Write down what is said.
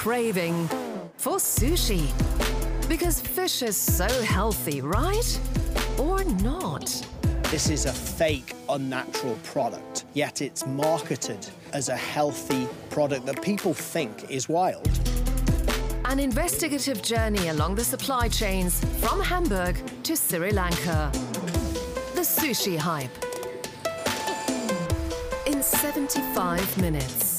craving for sushi. Because fish is so healthy, right? Or not? This is a fake, unnatural product, yet it's marketed as a healthy product that people think is wild. An investigative journey along the supply chains from Hamburg to Sri Lanka. The Sushi Hype. In 75 minutes.